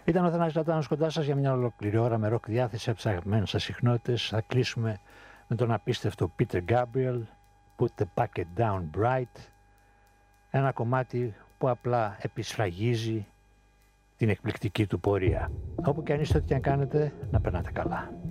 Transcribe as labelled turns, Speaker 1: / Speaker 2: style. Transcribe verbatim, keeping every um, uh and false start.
Speaker 1: Ήταν ο Θανάσης Λατάνος κοντά σας για μια ολόκληρη ώρα με ροκ διάθεση ψαγμένες σας συχνότητες. Θα κλείσουμε με τον απίστευτο Peter Gabriel, Put the Bucket Down Bright, ένα κομμάτι που απλά επισφραγίζει την εκπληκτική του πορεία. Όπου και αν είστε, ό,τι και αν κάνετε, να περνάτε καλά.